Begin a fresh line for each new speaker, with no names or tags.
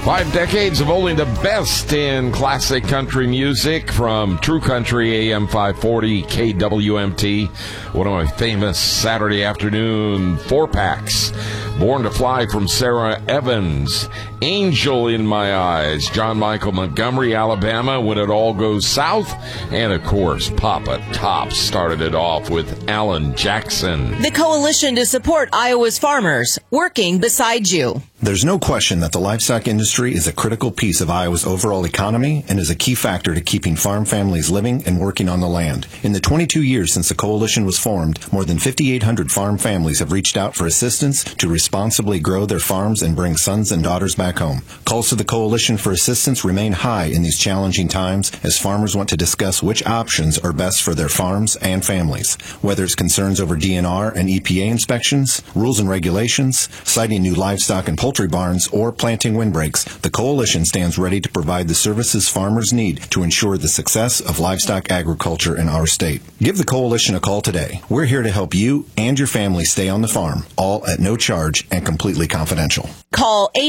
5 decades of only the best in classic country music from True Country AM 540 KWMT. One of my famous Saturday afternoon 4-packs. Born to Fly from Sarah Evans. Angel in My Eyes. John Michael Montgomery, Alabama, When It All Goes South. And, of course, Papa Top started it off with Alan Jackson.
The coalition to support Iowa's farmers, working beside you.
There's no question that the livestock industry is a critical piece of Iowa's overall economy and is a key factor to keeping farm families living and working on the land. In the 22 years since the coalition was formed, more than 5,800 farm families have reached out for assistance to responsibly grow their farms and bring sons and daughters back home. Calls to the coalition for assistance remain high in these challenging times as farmers want to discuss which options are best for their farms and families. Whether it's concerns over DNR and EPA inspections, rules and regulations, siting new livestock and poultry barns, or planting windbreaks, the coalition stands ready to provide the services farmers need to ensure the success of livestock agriculture in our state. Give the coalition a call today. We're here to help you and your family stay on the farm, all at no charge and completely confidential.
Call